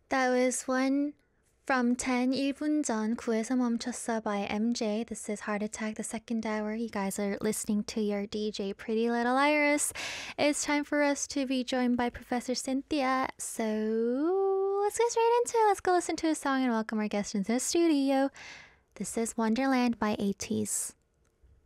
That was one from 10 1분 전 구에서 멈췄어 by MJ. This is Heart Attack, the second hour. You guys are listening to your DJ Pretty Little Iris. It's time for us to be joined by Professor Cynthia. So let's get straight into it. Let's go listen to a song and welcome our guest into the studio. This is Wonderland by ATEEZ.